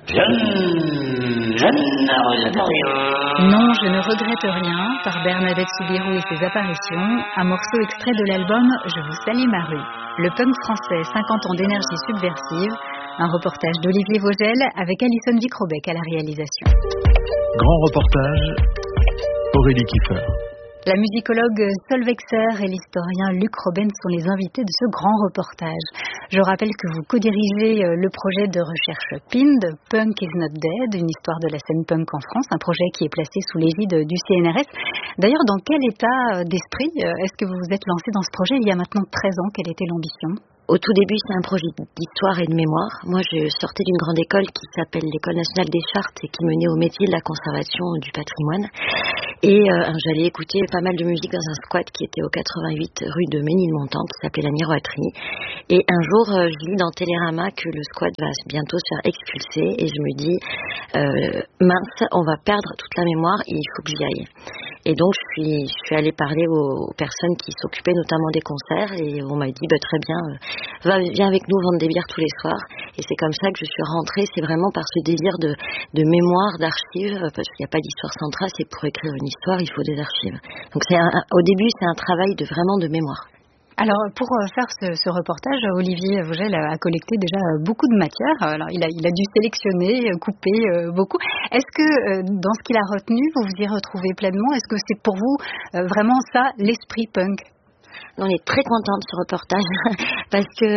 Je ne regrette rien. Non, je ne regrette rien, par Bernadette Soubirous et ses apparitions, un morceau extrait de l'album Je vous salue ma rue. Le punk français, 50 ans d'énergie subversive, un reportage d'Olivier Vogel avec Alison Vicrobec à la réalisation. Grand reportage, Aurélie Kiefer. La musicologue Solveig Serre et l'historien Luc Robben sont les invités de ce grand reportage. Je rappelle que vous co-dirigez le projet de recherche PIND, Punk is not dead, une histoire de la scène punk en France, un projet qui est placé sous l'égide du CNRS. D'ailleurs, dans quel état d'esprit est-ce que vous vous êtes lancé dans ce projet il y a maintenant 13 ans? Quelle était l'ambition? Au tout début, c'est un projet d'histoire et de mémoire. Moi, je sortais d'une grande école qui s'appelle l'École nationale des chartes et qui menait au métier de la conservation du patrimoine. Et j'allais écouter pas mal de musique dans un squat qui était au 88 rue de Ménilmontant, qui s'appelait La Miroiterie. Et un jour, je lis dans Télérama que le squat va bientôt se faire expulser. Et je me dis, mince, on va perdre toute la mémoire et il faut que j'y aille. Et donc, je suis allée parler aux personnes qui s'occupaient notamment des concerts et on m'a dit, très bien, viens avec nous vendre des bières tous les soirs. Et c'est comme ça que je suis rentrée. C'est vraiment par ce délire de mémoire, d'archives, parce qu'il n'y a pas d'histoire sans trace et pour écrire une histoire, il faut des archives. Donc, au début, c'est un travail vraiment de mémoire. Alors, pour faire ce reportage, Olivier Vogel a collecté déjà beaucoup de matière. Alors, il a dû sélectionner, couper beaucoup. Est-ce que dans ce qu'il a retenu, vous vous y retrouvez pleinement? Est-ce que c'est pour vous vraiment ça, l'esprit punk? On est très contents de ce reportage parce que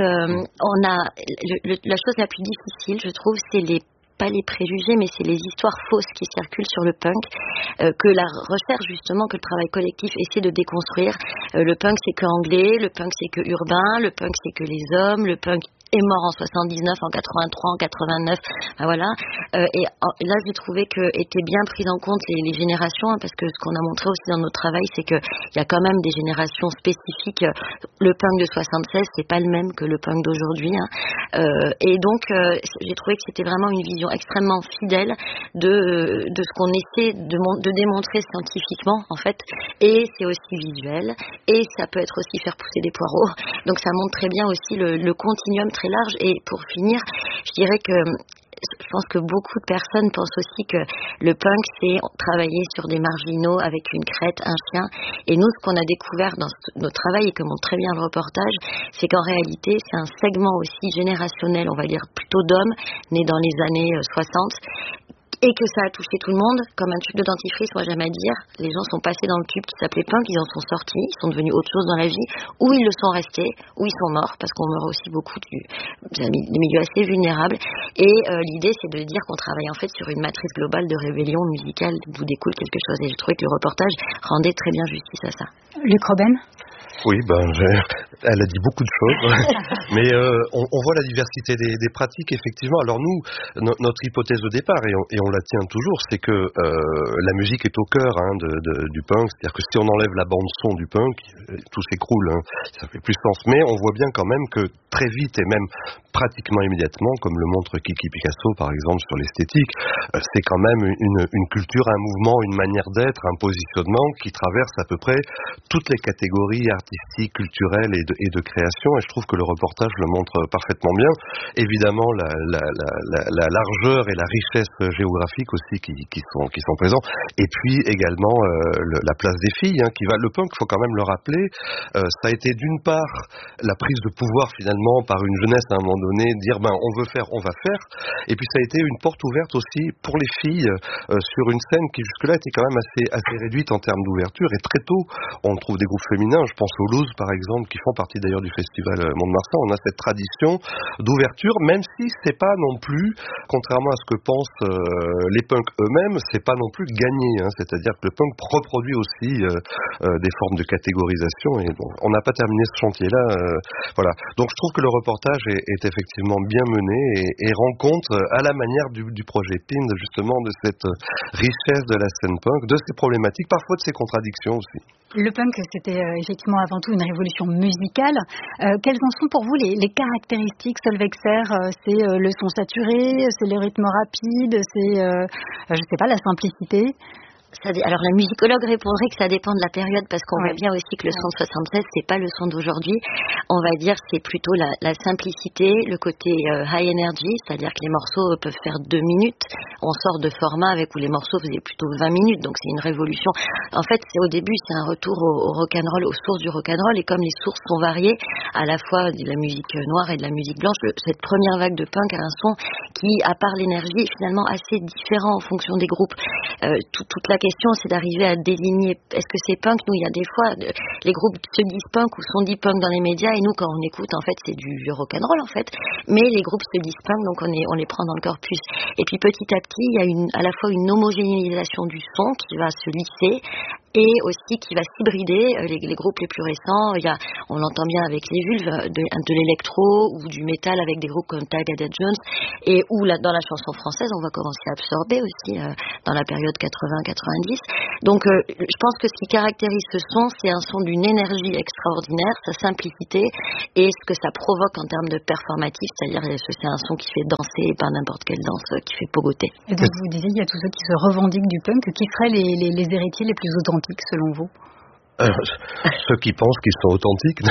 la chose la plus difficile, je trouve, c'est pas les préjugés, mais c'est les histoires fausses qui circulent sur le punk, que la recherche justement, que le travail collectif essaie de déconstruire. Le punk c'est que anglais, le punk c'est que urbain, le punk c'est que les hommes, le punk est mort en 79, en 83, en 89, voilà. Et là, j'ai trouvé que étaient bien prises en compte les générations, parce que ce qu'on a montré aussi dans notre travail, c'est que il y a quand même des générations spécifiques. Le punk de 76, c'est pas le même que le punk d'aujourd'hui. Et donc, j'ai trouvé que c'était vraiment une vision extrêmement fidèle de ce qu'on essaie de démontrer scientifiquement, en fait. Et c'est aussi visuel, et ça peut être aussi faire pousser des poireaux. Donc, ça montre très bien aussi le continuum très large. Et pour finir, je dirais que je pense que beaucoup de personnes pensent aussi que le punk, c'est travailler sur des marginaux avec une crête, un chien. Et nous, ce qu'on a découvert dans notre travail et que montre très bien le reportage, c'est qu'en réalité, c'est un segment aussi générationnel, on va dire plutôt d'hommes, nés dans les années 60, et que ça a touché tout le monde, comme un tube de dentifrice, moi j'aime à dire. Les gens sont passés dans le tube qui s'appelait punk, ils en sont sortis, ils sont devenus autre chose dans la vie, ou ils le sont restés, ou ils sont morts, parce qu'on meurt aussi beaucoup des milieux assez vulnérables. Et l'idée, c'est de dire qu'on travaille en fait sur une matrice globale de rébellion musicale d'où découle quelque chose. Et je trouvais que le reportage rendait très bien justice à ça. Luc Robben? Oui, elle a dit beaucoup de choses, mais on voit la diversité des pratiques, effectivement. Alors nous, notre hypothèse de départ, et on la tient toujours, c'est que la musique est au cœur du punk, c'est-à-dire que si on enlève la bande-son du punk, tout s'écroule, ça fait plus sens. Mais on voit bien quand même que très vite, et même pratiquement immédiatement, comme le montre Kiki Picasso, par exemple, sur l'esthétique, c'est quand même une culture, un mouvement, une manière d'être, un positionnement qui traverse à peu près toutes les catégories artistique, culturelle et de création, et je trouve que le reportage le montre parfaitement bien. Évidemment, la largeur et la richesse géographique aussi qui sont présents, et puis également la place des filles, le punk, faut quand même le rappeler, ça a été d'une part la prise de pouvoir finalement par une jeunesse à un moment donné, dire on veut faire, on va faire, et puis ça a été une porte ouverte aussi pour les filles sur une scène qui jusque-là était quand même assez réduite en termes d'ouverture, et très tôt on trouve des groupes féminins, je pense aux Loose par exemple, qui font partie d'ailleurs du festival Mont-de-Marsan. On a cette tradition d'ouverture, même si c'est pas non plus, contrairement à ce que pensent les punks eux-mêmes, c'est pas non plus gagné, c'est-à-dire que le punk reproduit aussi des formes de catégorisation, et bon, on n'a pas terminé ce chantier-là, voilà. Donc je trouve que le reportage est effectivement bien mené et rend compte à la manière du projet PIND, justement, de cette richesse de la scène punk, de ses problématiques, parfois de ses contradictions aussi. Le punk, c'était effectivement avant tout une révolution musicale. Quelles en sont pour vous les caractéristiques, Solveig Serre? C'est le son saturé, c'est le rythme rapide, c'est, je sais pas, la simplicité? Alors la musicologue répondrait que ça dépend de la période, parce qu'on voit bien aussi que le son de 76 c'est pas le son d'aujourd'hui. On va dire c'est plutôt la simplicité, le côté high energy, c'est-à-dire que les morceaux peuvent faire 2 minutes. On sort de format avec où les morceaux faisaient plutôt 20 minutes, donc c'est une révolution. En fait, au début c'est un retour au rock'n'roll, aux sources du rock'n'roll, et comme les sources sont variées, à la fois de la musique noire et de la musique blanche, cette première vague de punk a un son qui, à part l'énergie, est finalement assez différent en fonction des groupes. Toute la question, c'est d'arriver à désigner, est-ce que c'est punk? Nous, il y a des fois, les groupes se disent punk ou sont dit punk dans les médias, et nous, quand on écoute, en fait, c'est du rock'n'roll, en fait. Mais les groupes se disent punk, donc on les prend dans le corpus. Et puis, petit à petit, il y a à la fois une homogénéisation du son qui va se lisser, et aussi qui va s'hybrider. Les groupes les plus récents, on l'entend bien avec les Vulves, de l'électro ou du métal avec des groupes comme Tag and Dead Jones, et où dans la chanson française on va commencer à absorber aussi dans la période 80-90. Donc je pense que ce qui caractérise ce son, c'est un son d'une énergie extraordinaire, sa simplicité et ce que ça provoque en termes de performatif, c'est-à-dire que c'est un son qui fait danser et pas n'importe quelle danse, qui fait pogoter. Et donc vous disiez, il y a tous ceux qui se revendiquent du punk, qui seraient les héritiers les plus authentiques selon vous? Ceux qui pensent qu'ils sont authentiques,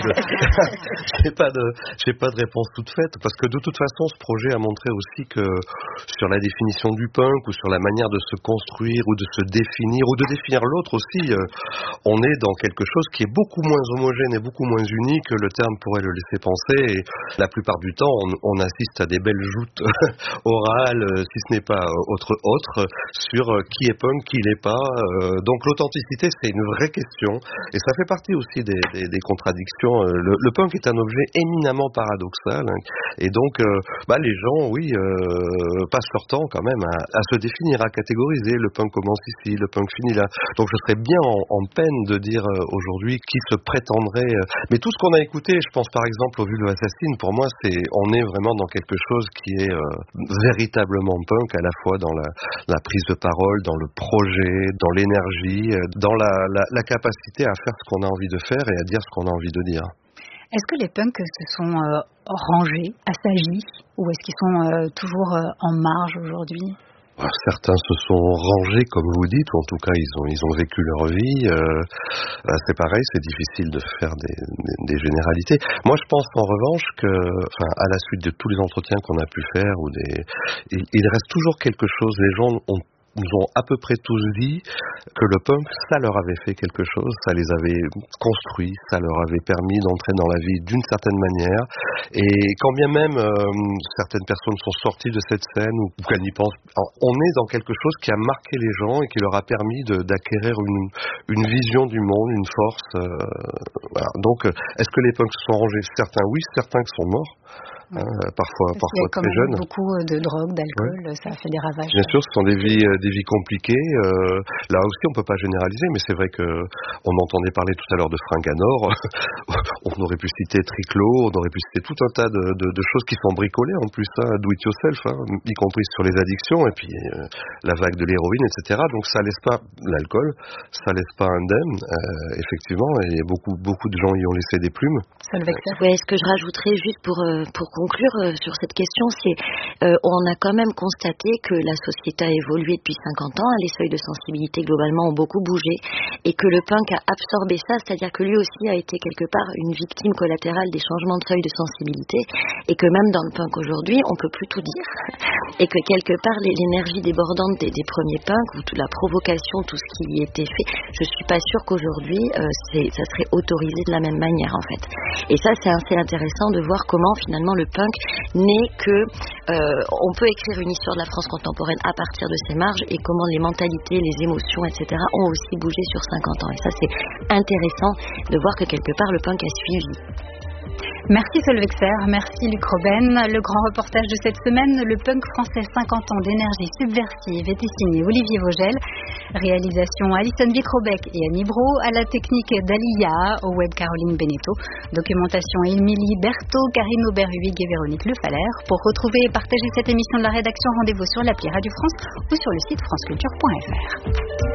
j'ai pas de réponse toute faite, parce que de toute façon ce projet a montré aussi que sur la définition du punk ou sur la manière de se construire ou de se définir ou de définir l'autre aussi, on est dans quelque chose qui est beaucoup moins homogène et beaucoup moins uni que le terme pourrait le laisser penser, et la plupart du temps on assiste à des belles joutes orales, si ce n'est pas autre sur qui est punk, qui l'est pas. Donc l'authenticité, c'est une vraie question. Et ça fait partie aussi des contradictions. Le punk est un objet éminemment paradoxal, hein, et donc les gens, passent leur temps quand même à se définir, à catégoriser. Le punk commence ici, le punk finit là. Donc je serais bien en peine de dire aujourd'hui qui se prétendrait. Mais tout ce qu'on a écouté, je pense par exemple au Vulves Assassines, pour moi on est vraiment dans quelque chose qui est véritablement punk, à la fois dans la prise de parole, dans le projet, dans l'énergie, dans la capacité à faire ce qu'on a envie de faire et à dire ce qu'on a envie de dire. Est-ce que les punks se sont rangés, assagis, ou est-ce qu'ils sont toujours en marge aujourd'hui? Certains se sont rangés, comme vous dites, ou en tout cas ils ont vécu leur vie. C'est pareil, c'est difficile de faire des généralités. Moi, je pense en revanche que, à la suite de tous les entretiens qu'on a pu faire, il reste toujours quelque chose. Les gens nous ont à peu près tous dit que le punk, ça leur avait fait quelque chose, ça les avait construits, ça leur avait permis d'entrer dans la vie d'une certaine manière. Et quand bien même certaines personnes sont sorties de cette scène ou qu'elles n'y pensent, on est dans quelque chose qui a marqué les gens et qui leur a permis d'acquérir une vision du monde, une force. Voilà. Donc, est-ce que les punks se sont rangés? Certains oui, certains qui sont morts. Parfois très jeunes. Beaucoup de drogue, d'alcool, ça a fait des ravages. Bien sûr, ce sont des vies compliquées. Là aussi, on peut pas généraliser, mais c'est vrai que on entendait parler tout à l'heure de fringues à Nord. On aurait pu citer Triclo, on aurait pu citer tout un tas de choses qui sont bricolées en plus, do it yourself, y compris sur les addictions, et puis la vague de l'héroïne, etc. Donc ça laisse pas l'alcool, ça laisse pas indemne, effectivement, et beaucoup de gens y ont laissé des plumes. Oui, ce que je rajouterais juste pour conclure sur cette question, c'est on a quand même constaté que la société a évolué depuis 50 ans, les seuils de sensibilité globalement ont beaucoup bougé, et que le punk a absorbé ça, c'est-à-dire que lui aussi a été quelque part une victime collatérale des changements de seuil de sensibilité, et que même dans le punk aujourd'hui, on peut plus tout dire, et que quelque part l'énergie débordante des premiers punks, ou toute la provocation, tout ce qui y était fait, je suis pas sûre qu'aujourd'hui ça serait autorisé de la même manière en fait. Et ça, c'est assez intéressant de voir comment finalement le punk n'est que on peut écrire une histoire de la France contemporaine à partir de ses marges, et comment les mentalités, les émotions, etc. ont aussi bougé sur 50 ans. Et ça, c'est intéressant de voir que quelque part le punk a suivi. Merci Solveig Serre, merci Luc Robben. Le grand reportage de cette semaine, le punk français 50 ans d'énergie subversive, était signé Olivier Vogel. Réalisation Alison Vitrobeck et Annie Bro, à la technique d'Alia, au web Caroline Beneteau. Documentation Émilie Berthaud, Karine Aubert-Huyghe et Véronique Lefaller. Pour retrouver et partager cette émission de la rédaction, rendez-vous sur l'appli Radio France ou sur le site franceculture.fr.